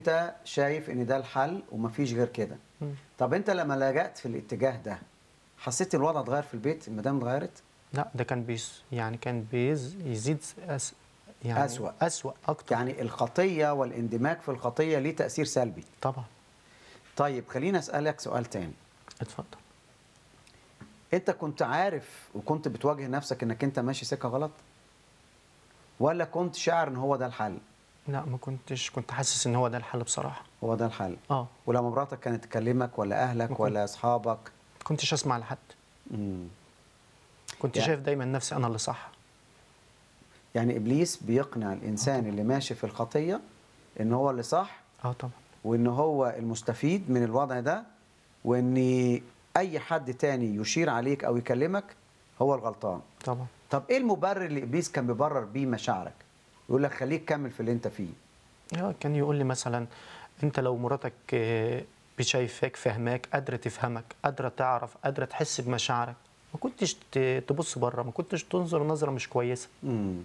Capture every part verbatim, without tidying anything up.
انت شايف ان ده الحل ومفيش غير كده. مم. طب انت لما لجأت في الاتجاه ده حسيت الوضع اتغير في البيت، المدام اتغيرت؟ لا، ده كان بيس يعني كان بيز يزيد أس يعني أسوأ. أسوأ أكتر. يعني الخطية والاندماج في الخطية ليه تأثير سلبي. طبعا. طيب خليني أسألك سؤال تاني. اتفضل. انت كنت عارف وكنت بتواجه نفسك انك انت ماشي سكة غلط، ولا كنت شاعر ان هو ده الحل؟ لا، ما كنتش كنت حاسس ان هو ده الحل بصراحة. هو ده الحل. اه ولما مراتك كانت تكلمك ولا ما اهلك كنت ولا اصحابك؟ ما كنتش اسمع لحد. مم. كنت يعني شايف دايما نفسي انا اللي صح. يعني ابليس بيقنع اه الانسان طبعا. اللي ماشي في الخطية ان هو اللي صح، اه طبعا. وان هو المستفيد من الوضع ده، وان اي حد تاني يشير عليك او يكلمك هو الغلطان. طبعا. طب ايه المبرر اللي ابليس كان بيبرر بيه مشاعرك؟ يقول لك خليك كمل في اللي انت فيه. اه كان يقول لي مثلا انت لو مراتك آه، بشايفاك فهماك قادرة تفهمك قادرة تعرف قادرة تحس بمشاعرك، ما كنتش ت- تبص بره، ما كنتش تنظر نظرة مش كويسة. مم.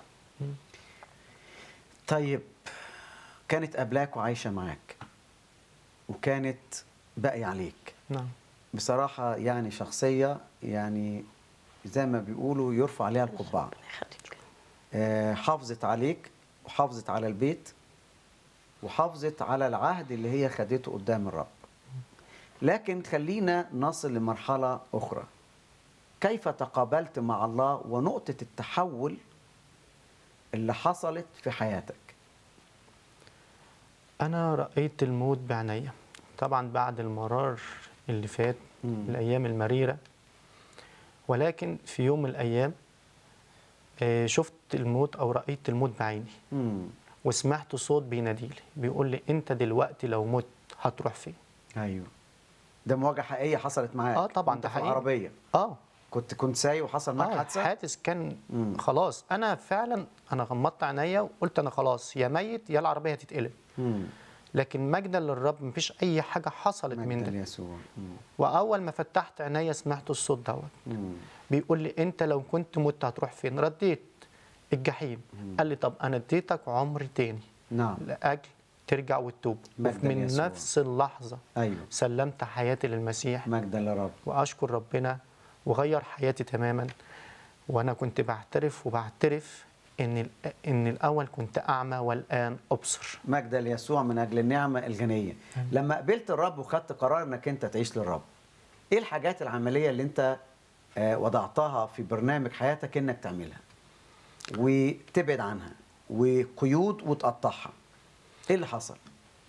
طيب كانت قبلاك وعايشة معاك وكانت باقية عليك، نعم. بصراحة يعني شخصية يعني زي ما بيقولوا يرفع عليها القبعة. آه، حافظت عليك وحافظت على البيت وحافظت على العهد اللي هي خدته قدام الرب. لكن خلينا نصل لمرحلة أخرى. كيف تقابلت مع الله ونقطة التحول اللي حصلت في حياتك؟ أنا رأيت الموت بعينيا طبعا بعد المرار اللي فات، مم. الأيام المريرة، ولكن في يوم من الأيام آه، شفت الموت أو رأيت الموت بعيني، مم. وسمعت صوت بيناديلي بيقول لي أنت دلوقتي لو مت هتروح فين؟ أيوه، ده مواجهة حقيقية حصلت معاك. آه طبعا وأنت ده في حقيقي. العربية آه كنت كنت سايق وحصل معاك آه حادثة؟ الحادث كان مم. خلاص، أنا فعلا أنا غمضت عينيا وقلت أنا خلاص يا ميت يا العربية هتتقلب، مم. لكن مجدا للرب مفيش أي حاجة حصلت من مجدا ده. ليسوع. مم. وأول ما فتحت عينيا سمعت الصوت دوت مم. بيقول لي انت لو كنت مت هتروح فين؟ رديت الجحيم. قال لي طب انا اديتك عمر تاني نعم. لاجل ترجع وتتوب. مجدا ومن ليسوع. نفس اللحظه أيوه، سلمت حياتي للمسيح، مجدا للرب. واشكر ربنا وغير حياتي تماما. وانا كنت بعترف وبعترف ان ال- ان الاول كنت اعمى والان ابصر. مجدا ليسوع من أجل النعمة الغنية. لما قبلت الرب وخدت قرار أنك أنت تعيش للرب، إيه الحاجات العملية اللي أنت آه، وضعتها في برنامج حياتك انك تعملها وتبعد عنها، وقيود وتقطعها؟ ايه اللي حصل؟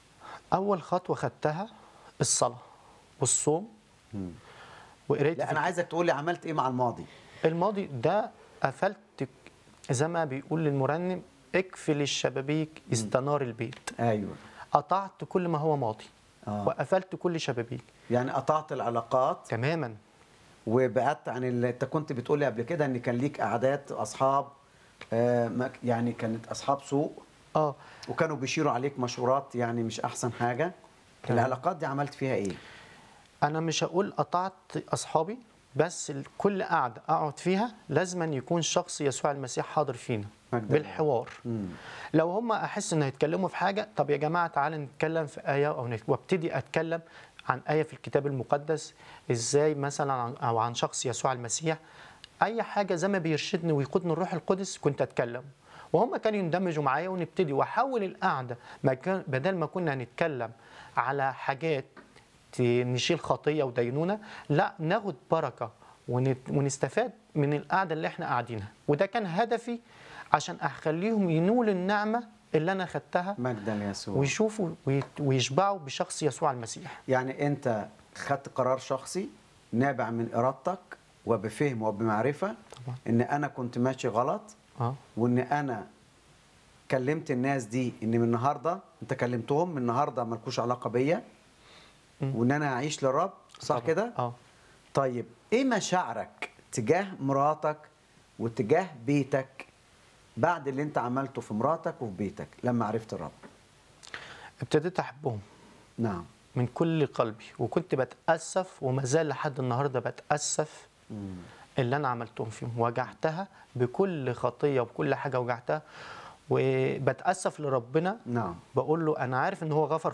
اول خطوه خدتها الصلاه والصوم مم. وقرايه لا في انا عايزك تقول لي عملت ايه مع الماضي. الماضي ده. قفلت زي ما بيقول المرنم اقفل الشبابيك استنار البيت. ايوه. قطعت كل ما هو ماضي. آه. وقفلت كل شبابيك يعني قطعت العلاقات تماما. وبعدت عن اللي انت كنت بتقول لي قبل كده ان كان ليك قعدات اصحاب، آه ما- يعني كانت اصحاب سوء اه وكانوا بيشيروا عليك مشورات يعني مش احسن حاجه. تمام. العلاقات دي عملت فيها ايه؟ انا مش هقول قطعت اصحابي، بس كل قعده اقعد فيها لازم أن يكون شخص يسوع المسيح حاضر فينا مجد بالحوار. مم. لو هم احس ان هيتكلموا في حاجه، طب يا جماعه تعالى نتكلم في ايه او نت... وابتدي اتكلم عن ايه في الكتاب المقدس، ازاي مثلا عن... او عن شخص يسوع المسيح. اي حاجه زي ما بيرشدني ويقودني الروح القدس كنت اتكلم، وهم كانوا يندمجوا معايا ونبتدي واحول القعده ما كان بدل ما كنا نتكلم على حاجات ت- نشيل خطيه ودينونه، لا ناخد بركه ونت- ونستفاد من القعده اللي احنا قاعدينها. وده كان هدفي عشان اخليهم ينولوا النعمه اللي انا خدتها مجدا ليسوع. ويشوفوا ويت- ويشبعوا بشخص يسوع المسيح. يعني انت خدت قرار شخصي نابع من ارادتك وبفهم وبمعرفه طبعا. ان انا كنت ماشي غلط، اه وان انا كلمت الناس دي ان من النهارده انت كلمتهم من النهارده مالكوش علاقه بيا، مم. وان انا هعيش للرب، صح طبعاً. كده؟ اه طيب ايه مشاعرك تجاه مراتك وتجاه بيتك بعد اللي انت عملته في مراتك وفي بيتك لما عرفت الرب؟ ابتديت احبهم نعم. من كل قلبي، وكنت بتأسف وما زال لحد النهارده بتأسف مم. اللي انا عملتهم فيهم. وجعتها بكل خطيه وبكل حاجه وجعتها، وبتاسف لربنا، نعم. بقول له انا عارف ان هو غفر